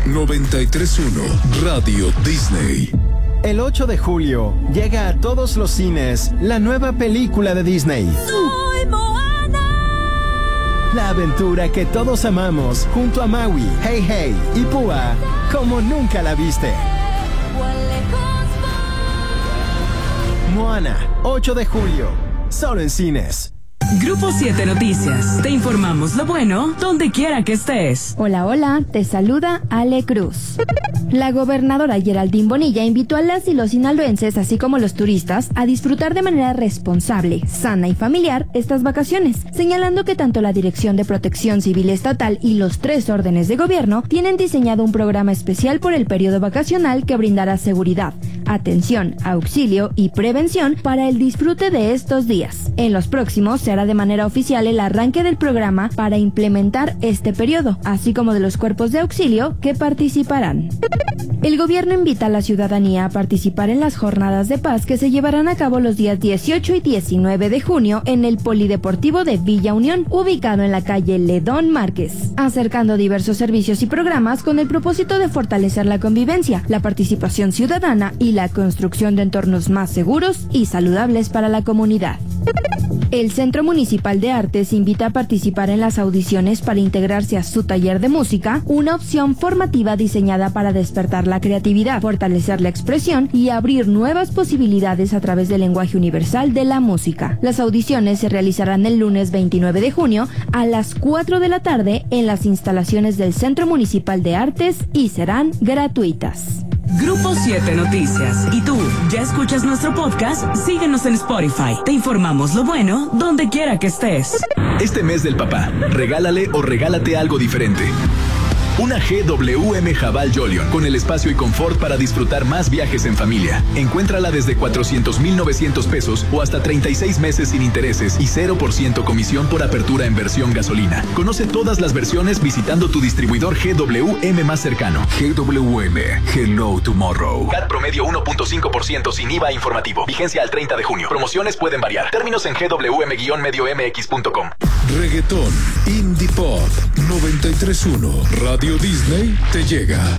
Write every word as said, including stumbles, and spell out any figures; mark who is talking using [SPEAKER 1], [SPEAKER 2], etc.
[SPEAKER 1] noventa y tres punto uno Radio Disney.
[SPEAKER 2] El ocho de julio llega a todos los cines la nueva película de Disney.
[SPEAKER 3] ¡Soy Moana!
[SPEAKER 2] La aventura que todos amamos junto a Maui, Hey Hey y Púa como nunca la viste. Moana, ocho de julio, solo en cines.
[SPEAKER 4] Grupo siete Noticias. Te informamos lo bueno donde quiera que estés.
[SPEAKER 5] Hola, hola, te saluda Ale Cruz. La gobernadora Geraldine Bonilla invitó a las y los sinaloenses, así como los turistas, a disfrutar de manera responsable, sana y familiar estas vacaciones, señalando que tanto la Dirección de Protección Civil Estatal y los tres órdenes de gobierno tienen diseñado un programa especial por el periodo vacacional que brindará seguridad, atención, auxilio y prevención para el disfrute de estos días. En los próximos se hará de manera oficial el arranque del programa para implementar este periodo, así como de los cuerpos de auxilio que participarán. El gobierno invita a la ciudadanía a participar en las jornadas de paz que se llevarán a cabo los días dieciocho y diecinueve de junio en el Polideportivo de Villa Unión, ubicado en la calle Ledón Márquez, acercando diversos servicios y programas con el propósito de fortalecer la convivencia, la participación ciudadana y la construcción de entornos más seguros y saludables para la comunidad. El Centro Municipal de Artes invita a participar en las audiciones para integrarse a su taller de música, una opción formativa diseñada para despertar la creatividad, fortalecer la expresión y abrir nuevas posibilidades a través del lenguaje universal de la música. Las audiciones se realizarán el lunes veintinueve de junio a las cuatro de la tarde en las instalaciones del Centro Municipal de Artes y serán gratuitas.
[SPEAKER 4] Grupo siete Noticias. ¿Y tú, ya escuchas nuestro podcast? Síguenos en Spotify. Te informamos lo bueno donde quiera que estés.
[SPEAKER 6] Este mes del papá, regálale o regálate algo diferente. Una G W M Jabal Jolion, con el espacio y confort para disfrutar más viajes en familia. Encuéntrala desde cuatrocientos mil novecientos pesos o hasta treinta y seis meses sin intereses y cero por ciento comisión por apertura en versión gasolina. Conoce todas las versiones visitando tu distribuidor G W M más cercano.
[SPEAKER 1] G W M, Hello Tomorrow.
[SPEAKER 6] C A T promedio uno punto cinco por ciento sin I V A informativo. Vigencia al treinta de junio. Promociones pueden variar. Términos en G W M medio M X punto com.
[SPEAKER 1] Reggaetón, Indie Pop, noventa y tres punto uno Radio Disney te llega.